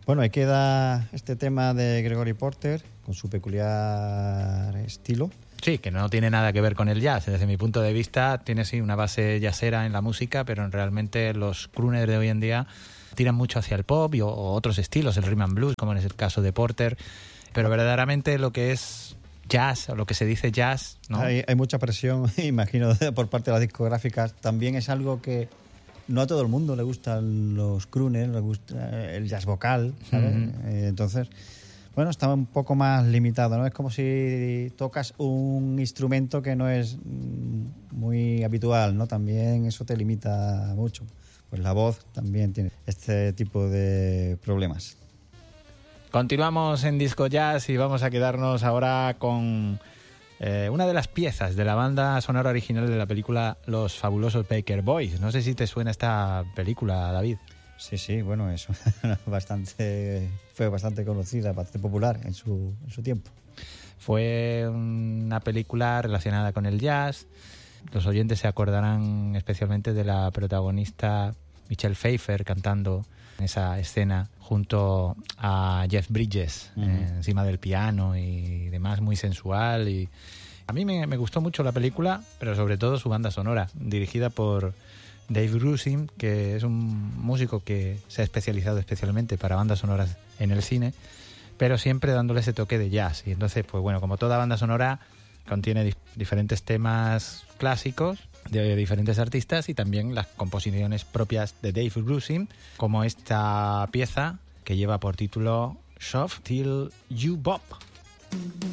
Bueno, ahí queda este tema de Gregory Porter con su peculiar estilo. Sí, que no tiene nada que ver con el jazz. Desde mi punto de vista, tiene sí una base jazzera en la música, pero realmente los crooners de hoy en día tiran mucho hacia el pop o otros estilos, el rhythm and blues, como en el caso de Porter. Pero verdaderamente lo que es jazz, o lo que se dice jazz, ¿no? Hay mucha presión, imagino, por parte de las discográficas. También es algo que no a todo el mundo le gustan los crooners, le gusta el jazz vocal, ¿sabes? Entonces, bueno, está un poco más limitado, ¿no? Es como si tocas un instrumento que no es muy habitual, ¿no? También eso te limita mucho. Pues la voz también tiene este tipo de problemas. Continuamos en Disco Jazz y vamos a quedarnos ahora con una de las piezas de la banda sonora original de la película Los Fabulosos Baker Boys. No sé si te suena esta película, David. Sí, bueno, eso fue bastante conocida, bastante popular en su tiempo. Fue una película relacionada con el jazz. Los oyentes se acordarán especialmente de la protagonista Michelle Pfeiffer cantando en esa escena junto a Jeff Bridges, encima del piano y demás, muy sensual. Y a mí me gustó mucho la película, pero sobre todo su banda sonora, dirigida por Dave Grusin, que es un músico que se ha especializado especialmente para bandas sonoras en el cine, pero siempre dándole ese toque de jazz. Y entonces, pues bueno, como toda banda sonora, contiene diferentes temas clásicos de diferentes artistas y también las composiciones propias de Dave Grusin, como esta pieza que lleva por título Soft Till You Bop.